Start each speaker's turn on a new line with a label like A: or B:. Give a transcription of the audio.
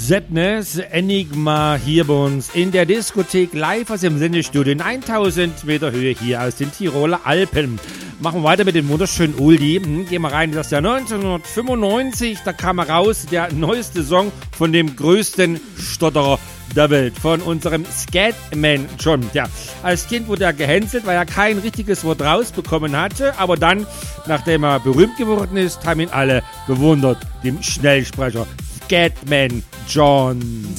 A: Sadness, Enigma hier bei uns in der Diskothek live aus dem Sendestudio in 1000 Meter Höhe hier aus den Tiroler Alpen. Machen wir weiter mit dem wunderschönen Oldie. Gehen wir rein in das Jahr 1995. Da kam raus der neueste Song von dem größten Stotterer der Welt, von unserem Scatman John. Ja, als Kind wurde er gehänselt, weil er kein richtiges Wort rausbekommen hatte. Aber dann, nachdem er berühmt geworden ist, haben ihn alle bewundert, dem Schnellsprecher Scatman John.